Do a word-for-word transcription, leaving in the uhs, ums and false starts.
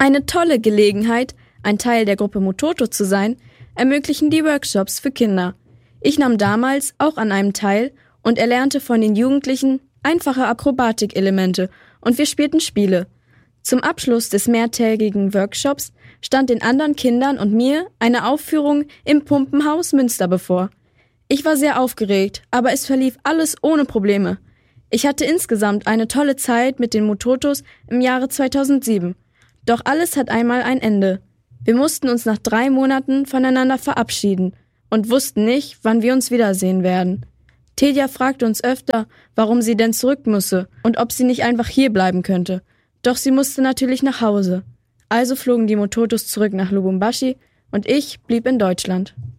Eine tolle Gelegenheit, ein Teil der Gruppe Mototo zu sein, ermöglichen die Workshops für Kinder. Ich nahm damals auch an einem teil und erlernte von den Jugendlichen einfache Akrobatikelemente und wir spielten Spiele. Zum Abschluss des mehrtägigen Workshops stand den anderen Kindern und mir eine Aufführung im Pumpenhaus Münster bevor. Ich war sehr aufgeregt, aber es verlief alles ohne Probleme. Ich hatte insgesamt eine tolle Zeit mit den Mototos im Jahre zweitausendsieben. Doch alles hat einmal ein Ende. Wir mussten uns nach drei Monaten voneinander verabschieden und wussten nicht, wann wir uns wiedersehen werden. Tedja fragte uns öfter, warum sie denn zurück müsse und ob sie nicht einfach hier bleiben könnte. Doch sie musste natürlich nach Hause. Also flogen die Mototos zurück nach Lubumbashi und ich blieb in Deutschland.